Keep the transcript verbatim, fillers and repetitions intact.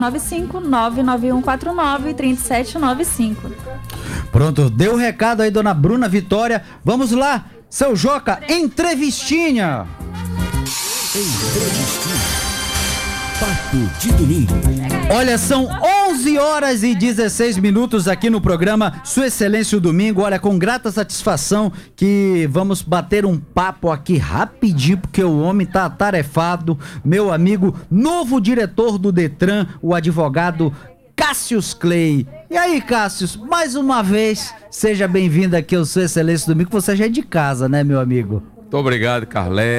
nove cinco nove nove um quatro nove três sete nove cinco. Pronto, deu o recado aí, dona Bruna Vitória. Vamos lá, seu Joca, entrevistinha. Entrevistinha. Papo de domingo. Olha, são onze horas e dezesseis minutos aqui no programa Sua Excelência o Domingo. Olha, com grata satisfação que vamos bater um papo aqui rapidinho, porque o homem tá atarefado. Meu amigo, novo diretor do Detran, o advogado Cássius Clay. E aí, Cássius, mais uma vez, seja bem-vindo aqui ao Sua Excelência o Domingo. Você já é de casa, né, meu amigo? Muito obrigado, Carlé.